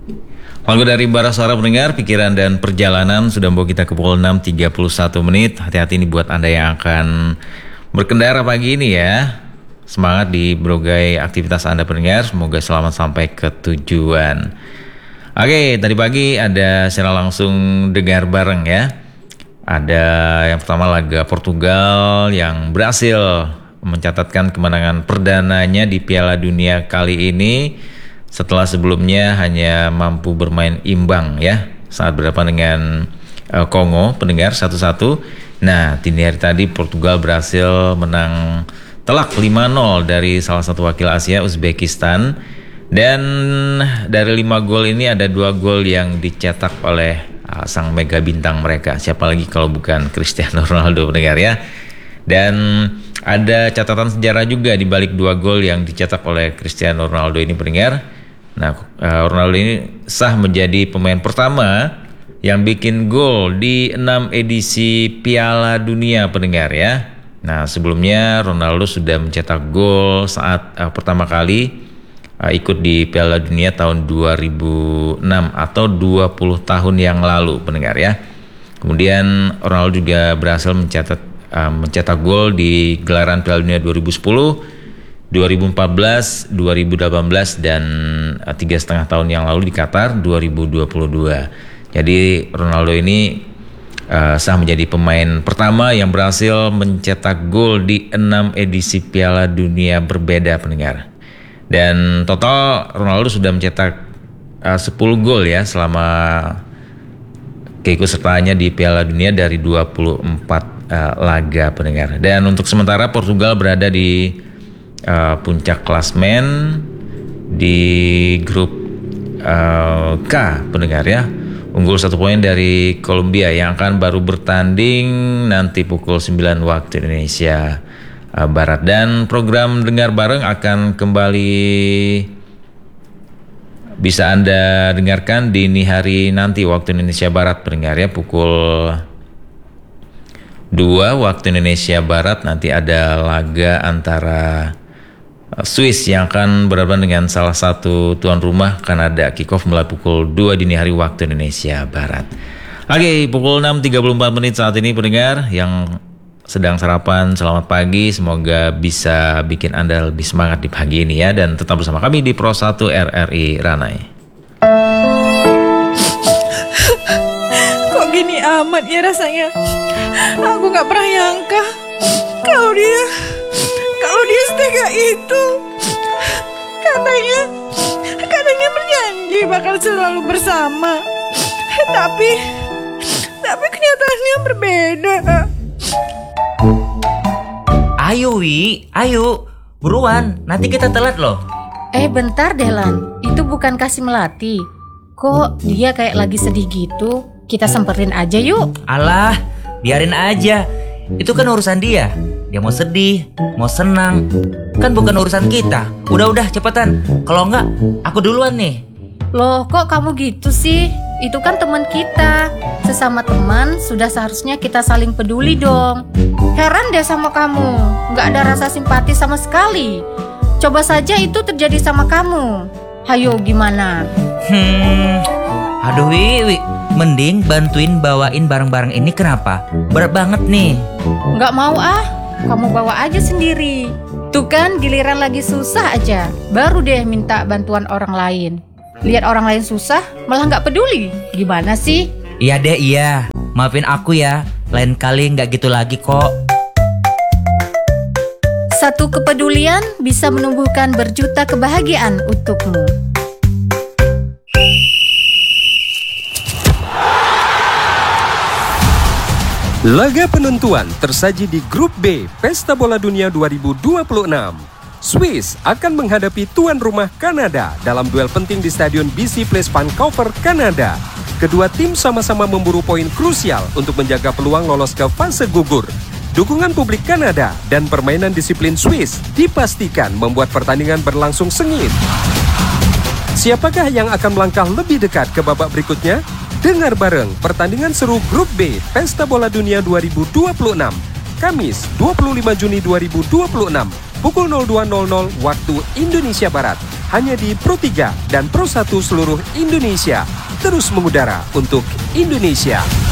Lagu dari Bara Suara pendengar, pikiran dan perjalanan sudah membawa kita ke pukul 6.31 menit. Hati-hati nih buat Anda yang akan berkendara pagi ini ya. Semangat di berbagai aktivitas Anda pendengar, semoga selamat sampai ke tujuan. Oke, tadi pagi ada secara langsung dengar bareng ya. Ada yang pertama laga Portugal yang berhasil mencatatkan kemenangan perdananya di Piala Dunia kali ini. Setelah sebelumnya hanya mampu bermain imbang ya saat berhadapan dengan Kongo pendengar 1-1. Nah, dini hari tadi Portugal berhasil menang telak 5-0 dari salah satu wakil Asia, Uzbekistan. Dan dari 5 gol ini ada 2 gol yang dicetak oleh sang mega bintang mereka. Siapa lagi kalau bukan Cristiano Ronaldo pendengar ya. Dan ada catatan sejarah juga di balik 2 gol yang dicetak oleh Cristiano Ronaldo ini pendengar. Nah, Ronaldo ini sah menjadi pemain pertama yang bikin gol di 6 edisi Piala Dunia pendengar ya. Nah, sebelumnya Ronaldo sudah mencetak gol saat pertama kali ikut di Piala Dunia tahun 2006 atau 20 tahun yang lalu pendengar ya. Kemudian Ronaldo juga berhasil mencetak gol di gelaran Piala Dunia 2010, 2014, 2018 dan 3,5 tahun yang lalu di Qatar 2022. Jadi Ronaldo ini sah menjadi pemain pertama yang berhasil mencetak gol di 6 edisi Piala Dunia berbeda pendengar. Dan total Ronaldo sudah mencetak 10 gol ya selama keikutsertaannya di Piala Dunia dari 24 laga pendengar. Dan untuk sementara Portugal berada di puncak klasmen di grup K pendengar ya, unggul 1 poin dari Kolombia yang akan baru bertanding nanti pukul 9 waktu Indonesia Barat. Dan program dengar bareng akan kembali bisa Anda dengarkan dini hari nanti waktu Indonesia Barat pendengar ya, pukul 2 waktu Indonesia Barat nanti ada laga antara Swiss yang akan berhadapan dengan salah satu tuan rumah Kanada. Kick off mulai pukul 2 dini hari waktu Indonesia Barat. Oke, pukul 6.34 menit saat ini pendengar yang sedang sarapan, selamat pagi. Semoga bisa bikin Anda lebih semangat di pagi ini ya. Dan tetap bersama kami di Pro 1 RRI Ranai. Kok gini amat ya rasanya. Aku gak pernah nyangka kalau dia setega itu. Katanya berjanji bakal selalu bersama. Tapi kenyataannya berbeda. Ayo Wi, ayo buruan, nanti kita telat loh. Bentar deh Lan, itu bukan kasih melati. Kok dia kayak lagi sedih gitu? Kita semperin aja yuk. Alah, biarin aja. Itu kan urusan dia. Dia mau sedih, mau senang, kan bukan urusan kita. Udah cepetan. Kalau enggak, aku duluan nih. Loh, kok kamu gitu sih? Itu kan teman kita. Sesama teman, sudah seharusnya kita saling peduli dong. Heran deh sama kamu, nggak ada rasa simpati sama sekali. Coba saja itu terjadi sama kamu. Hayo gimana? Aduh Wi, mending bantuin bawain barang-barang ini kenapa? Berat banget nih. Nggak mau ah, kamu bawa aja sendiri. Tuh kan giliran lagi susah aja, baru deh minta bantuan orang lain. Lihat orang lain susah, malah nggak peduli. Gimana sih? Iya deh, iya. Maafin aku ya, lain kali nggak gitu lagi kok. Satu kepedulian bisa menumbuhkan berjuta kebahagiaan untukmu. Laga penentuan tersaji di Grup B Pesta Bola Dunia 2026. Swiss akan menghadapi tuan rumah Kanada dalam duel penting di Stadion BC Place Vancouver, Kanada. Kedua tim sama-sama memburu poin krusial untuk menjaga peluang lolos ke fase gugur. Dukungan publik Kanada dan permainan disiplin Swiss dipastikan membuat pertandingan berlangsung sengit. Siapakah yang akan melangkah lebih dekat ke babak berikutnya? Dengar bareng pertandingan seru Grup B Pesta Bola Dunia 2026, Kamis 25 Juni 2026 pukul 02.00 waktu Indonesia Barat. Hanya di Pro 3 dan Pro 1 seluruh Indonesia. Terus mengudara untuk Indonesia.